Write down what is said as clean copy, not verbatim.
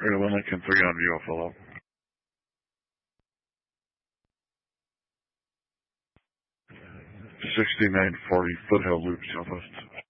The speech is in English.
Airline Lincoln 3 on view, follow. 6940 Foothill Loop, Southwest.